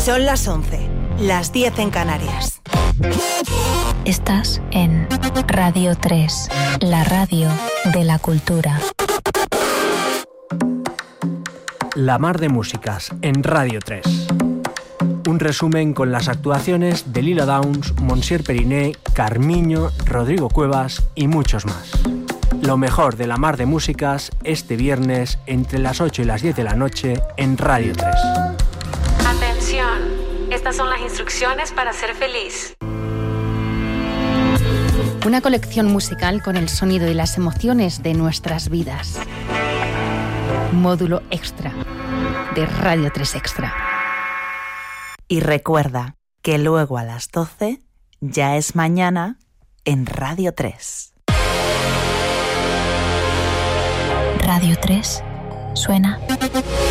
Son las 11, las 10 en Canarias. Estás en Radio 3, la radio de la cultura. La mar de músicas en Radio 3. Un resumen con las actuaciones de Lila Downs, Monsieur Periné, Carmiño, Rodrigo Cuevas y muchos más. Lo mejor de la mar de músicas este viernes entre las 8 y las 10 de la noche en Radio 3. Atención, estas son las instrucciones para ser feliz. Una colección musical con el sonido y las emociones de nuestras vidas. Módulo extra de Radio 3 Extra. Y recuerda que luego a las 12 ya es mañana en Radio 3. Radio 3 suena.